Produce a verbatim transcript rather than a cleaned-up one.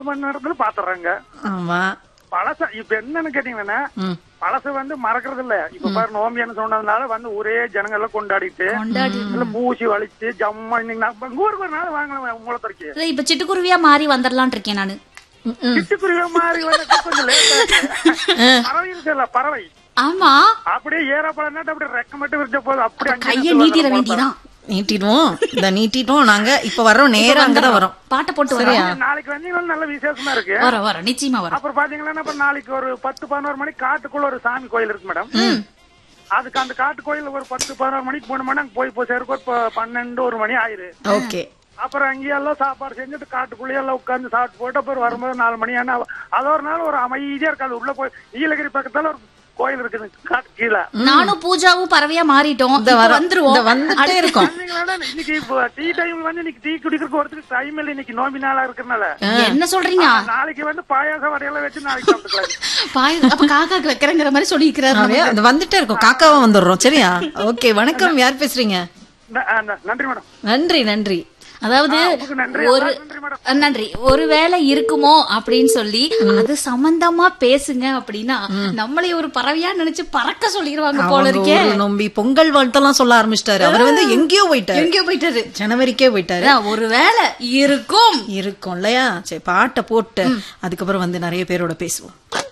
மணி நேரத்துல பாத்துறாங்க. ஆமா. பழச இப்ப என்னன்னு கேட்டீங்கன்னா ம். பழசு வந்து மறக்கறது இல்ல. இப்ப பாரு நோம்பியான்னு சொன்னதுனால வந்து ஒரே ஜனங்க எல்லாம் கொண்டாடிட்டு கொண்டாடி இல்ல பூசி வலிச்சு ஜம்மா இன்னைக்கு நான் ஊருக்கு ஒரு நாள் வாங்கலாம் மூலத்தரைக்கு இல்ல, இப்ப சிட்டுக்குருவியா மாறி வந்துடலான் இருக்கேன் நானு. சிட்டுக்குருவி மாதிரி வந்து கொஞ்சம் லேட் பறவை இருக்குல்ல பறவை ஆமா, அப்படியே ஏறப்பழம் அப்படியே ரெக்க மட்டும் விரிச்ச போது அப்படியே அங்கே கைய நீட்டிட வேண்டியதான். நீட்டிடுவோம். இந்த நீட்டிட்டோம் நாங்க. இப்ப வர்றோம் நேரம் அங்கதான் வரோம். பாட்டை போட்டு சரியா? வரோம். நாளைக்கு வந்தீங்கன்னா நல்ல விசேஷமா இருக்கு. வரோம் வரோம் நிச்சயமா வரோம். அப்புறம் பாத்தீங்கன்னா அப்புறம் நாளைக்கு ஒரு பத்து பதினோரு மணிக்கு காட்டுக்குள்ள ஒரு சாமி கோயில் இருக்கு மேடம். அதுக்கு அந்த காட்டு கோயில் ஒரு பத்து பதினோரு மணிக்கு போனோம்னா அங்க போய் போய் சேருக்கு ஒரு ப- பன்னெண்டு ஒரு மணி ஆயிரு. ஓகே. அப்புறம் அங்கேயெல்லாம் சாப்பாடு செஞ்சுட்டு காட்டுக்குள்ளேயே எல்லாம் உட்கார்ந்து சாப்பிட்டு போயிட்டு அப்புறம் வரும்போது நாலு மணி ஆனா அது ஒரு நாள் ஒரு அமைதியா இருக்காது. உள்ள போய் நீலகிரி பக்கத்துல ஒரு கோயில் இருக்குது காட்டு கீழே. நானும் பூஜாவும் பறவையா மாறிட்டோம். இந்த இப்ப வர வந்துருவோம். இந்த வந்துட்டே இருக்கோம். வந்தீங்களா இன்னைக்கு டீ டைம் வந்து இன்னைக்கு டீ குடிக்கிறதுக்கு ஒருத்தருக்கு டைம் இல்லை. இன்னைக்கு நோம்பி நாளா இருக்கிறனால என்ன சொல்றீங்க? நாளைக்கு வந்து பாயாசம் வடையெல்லாம் வச்சு நாளைக்கு சாப்பிட்டுக்கலாம். பாய் அப்ப காக்காக்கு வைக்கிறேங்கிற மாதிரி சொல்லிக்கிறாரு. அப்படியே அது வந்துட்டே இருக்கும். காக்காவும் வந்துடுறோம். சரியா? ஓகே. வணக்கம். யார் பேசுறீங்க? ந- ஆ, ந- நன்றி மேடம். நன்றி நன்றி. அதாவது உங்களுக்கு நன்றி. ஒரு நன்றி மேடம். நன்றி ஒருவேளை இருக்குமோ அப்படின்னு சொல்லி அது சம்பந்தமா பேசுங்க அப்படின்னா நம்மளே ஒரு பறவையா நினைச்சு பறக்க சொல்லிடுவாங்க போல அவங்க இருக்கே. ஒரு நம்பி பொங்கல் வாழ்த்தெல்லாம் சொல்ல ஆரம்பிச்சிட்டாரு. அவர் வந்து எங்கேயோ போயிட்டாரு. எங்கேயோ போயிட்டாரு. ஜனவரிக்கே போயிட்டாரு. அதான், ஒருவேளை இருக்கும் இருக்கும் இல்லையா? சரி, பாட்டை போட்டு அதுக்கப்புறம் வந்து நிறைய பேரோட பேசுவோம்.